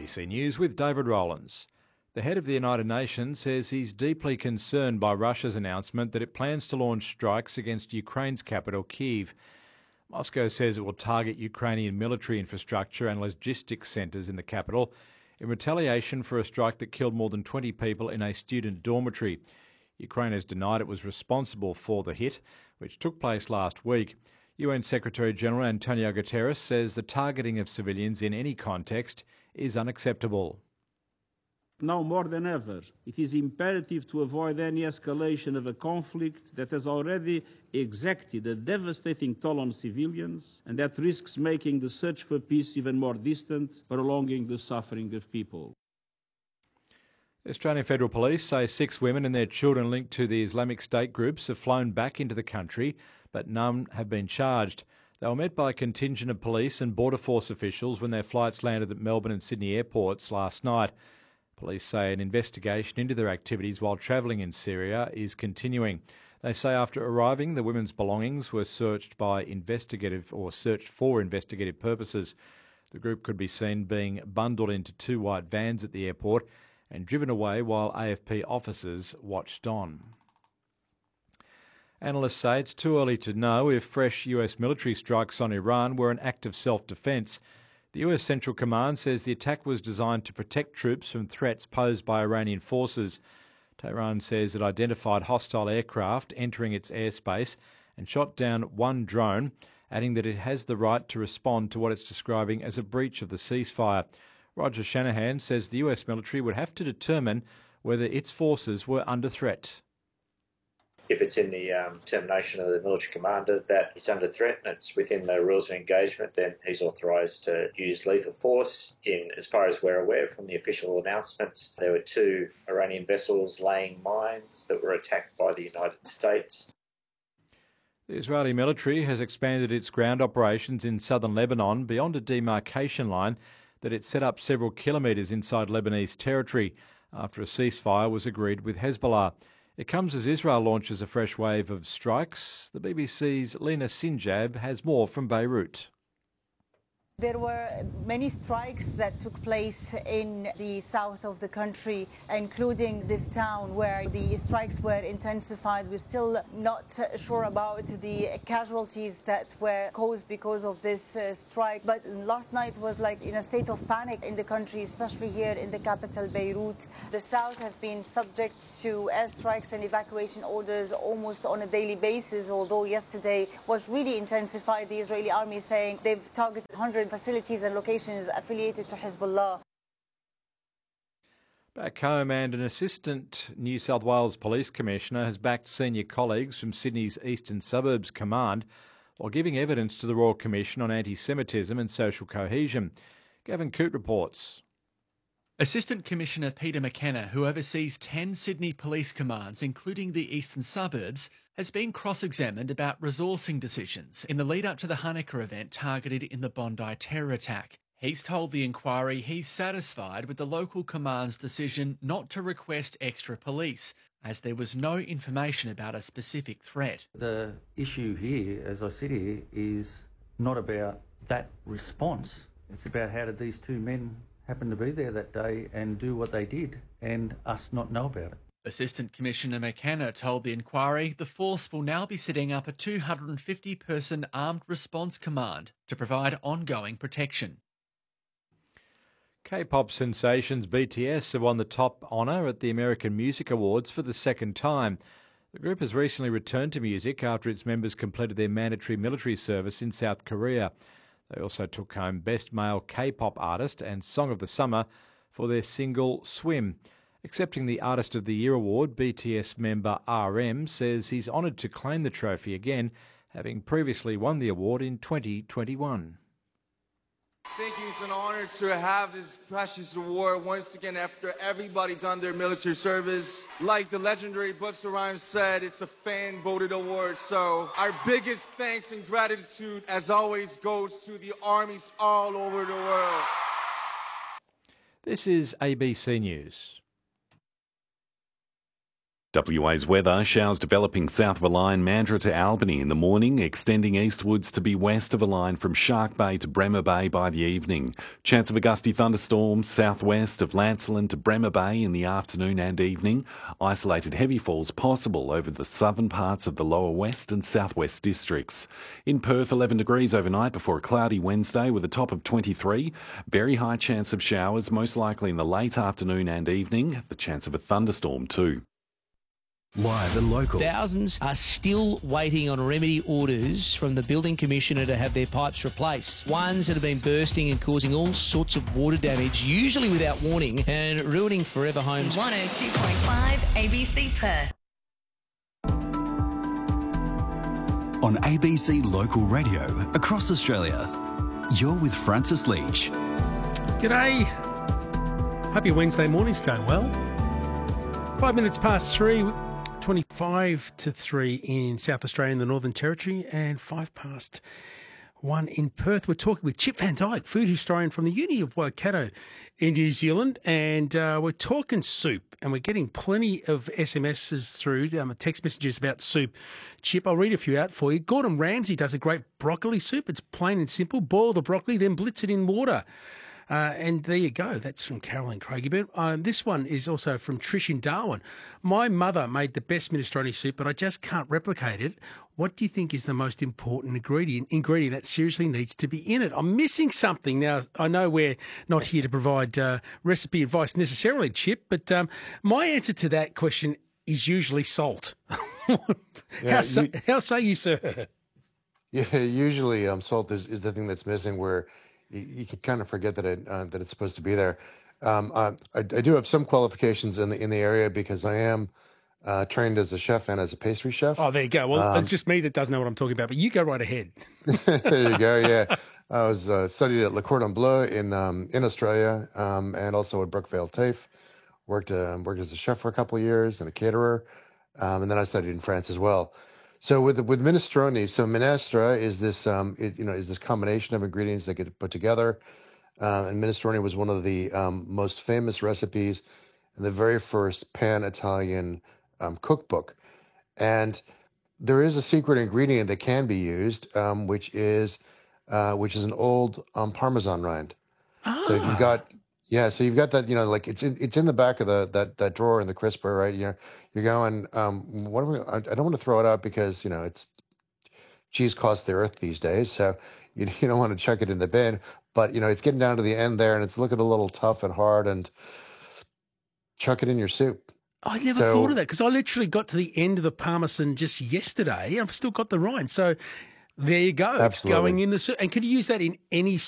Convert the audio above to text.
ABC News with David Rowlands. The head of the United Nations says he's deeply concerned by Russia's announcement that it plans to launch strikes against Ukraine's capital, Kyiv. Moscow says it will target Ukrainian military infrastructure and logistics centres in the capital in retaliation for a strike that killed more than 20 people in a student dormitory. Ukraine has denied it was responsible for the hit, which took place last week. UN Secretary-General Antonio Guterres says the targeting of civilians in any context is unacceptable. Now more than ever, it is imperative to avoid any escalation of a conflict that has already exacted a devastating toll on civilians and that risks making the search for peace even more distant, prolonging the suffering of people. The Australian Federal Police say 6 women and their children linked to the Islamic State groups have flown back into the country, but none have been charged. They were met by a contingent of police and Border Force officials when their flights landed at Melbourne and Sydney airports last night. Police say an investigation into their activities while travelling in Syria is continuing. They say after arriving, the women's belongings were searched for investigative purposes. The group could be seen being bundled into 2 white vans at the airport and driven away while AFP officers watched on. Analysts say it's too early to know if fresh US military strikes on Iran were an act of self-defence. The US Central Command says the attack was designed to protect troops from threats posed by Iranian forces. Tehran says it identified hostile aircraft entering its airspace and shot down 1 drone, adding that it has the right to respond to what it's describing as a breach of the ceasefire. Roger Shanahan says the US military would have to determine whether its forces were under threat. If it's in the determination of the military commander that it's under threat and it's within the rules of engagement, then he's authorised to use lethal force. As far as we're aware from the official announcements, there were 2 Iranian vessels laying mines that were attacked by the United States. The Israeli military has expanded its ground operations in southern Lebanon beyond a demarcation line that it set up several kilometres inside Lebanese territory after a ceasefire was agreed with Hezbollah. It comes as Israel launches a fresh wave of strikes. The BBC's Lena Sinjab has more from Beirut. There were many strikes that took place in the south of the country, including this town where the strikes were intensified. We're still not sure about the casualties that were caused because of this strike. But last night was like in a state of panic in the country, especially here in the capital, Beirut. The south have been subject to airstrikes and evacuation orders almost on a daily basis, although yesterday was really intensified. The Israeli army saying they've targeted 100 facilities and locations affiliated to Hezbollah. Back home, and an assistant New South Wales Police Commissioner has backed senior colleagues from Sydney's Eastern Suburbs Command while giving evidence to the Royal Commission on Anti-Semitism and Social Cohesion. Gavin Coote reports. Assistant Commissioner Peter McKenna, who oversees 10 Sydney police commands, including the Eastern Suburbs, has been cross-examined about resourcing decisions in the lead-up to the Hanukkah event targeted in the Bondi terror attack. He's told the inquiry he's satisfied with the local command's decision not to request extra police, as there was no information about a specific threat. The issue here, as I sit here, is not about that response. It's about how did these 2 men happen to be there that day and do what they did, and us not know about it. Assistant Commissioner McKenna told the inquiry the force will now be setting up a 250-person armed response command to provide ongoing protection. K-pop sensations BTS have won the top honour at the American Music Awards for the 2nd time. The group has recently returned to music after its members completed their mandatory military service in South Korea. They also took home Best Male K-pop Artist and Song of the Summer for their single Swim. Accepting the Artist of the Year award, BTS member RM says he's honoured to claim the trophy again, having previously won the award in 2021. I think it's an honour to have this precious award once again after everybody done their military service. Like the legendary Busta Rhymes said, it's a fan-voted award. So our biggest thanks and gratitude, as always, goes to the armies all over the world. This is ABC News. WA's weather, showers developing south of a line Mandurah to Albany in the morning, extending eastwards to be west of a line from Shark Bay to Bremer Bay by the evening. Chance of a gusty thunderstorm southwest of Lancelin to Bremer Bay in the afternoon and evening. Isolated heavy falls possible over the southern parts of the lower west and southwest districts. In Perth, 11 degrees overnight before a cloudy Wednesday with a top of 23. Very high chance of showers, most likely in the late afternoon and evening. The chance of a thunderstorm too. Live and local. Thousands are still waiting on remedy orders from the Building Commissioner to have their pipes replaced. Ones that have been bursting and causing all sorts of water damage, usually without warning, and ruining forever homes. 102.5 ABC Perth. On ABC Local Radio across Australia, you're with Francis Leach. G'day. Hope your Wednesday morning's going well. 5 minutes past 3, 25 to 3 in South Australia in the Northern Territory, and 5 past 1 in Perth. We're talking with Chip Van Dyke, food historian from the Uni of Waikato in New Zealand, and we're talking soup, and we're getting plenty of SMSs through, text messages about soup. Chip, I'll read a few out for you. Gordon Ramsay does a great broccoli soup. It's plain and simple. Boil the broccoli, then blitz it in water. And there you go. That's from Caroline Craigie. This one is also from Trish in Darwin. My mother made the best minestrone soup, but I just can't replicate it. What do you think is the most important ingredient that seriously needs to be in it? I'm missing something. Now, I know we're not here to provide recipe advice necessarily, Chip, but my answer to that question is usually salt. How say you, sir? Yeah, usually salt is the thing that's missing, where you can kind of forget that it's supposed to be there. I do have some qualifications in the area because I am trained as a chef and as a pastry chef. Oh, there you go. Well, it's just me that doesn't know what I'm talking about, but you go right ahead. There you go. Yeah, I was studied at Le Cordon Bleu in Australia, and also at Brookvale TAFE. Worked as a chef for a couple of years and a caterer, and then I studied in France as well. So with minestrone, so minestra is this is this combination of ingredients that get put together, and minestrone was one of the most famous recipes in the very first Pan-Italian cookbook, and there is a secret ingredient that can be used, which is an old Parmesan rind. So you've got that, like it's in the back of that drawer in the crisper, right? You're going, what are we? I don't want to throw it out because it's cheese costs the earth these days, so you don't want to chuck it in the bin. But it's getting down to the end there, and it's looking a little tough and hard, and chuck it in your soup. I never thought of that, because I literally got to the end of the Parmesan just yesterday. I've still got the rind, so there you go. Absolutely. It's going in the soup. And could you use that in any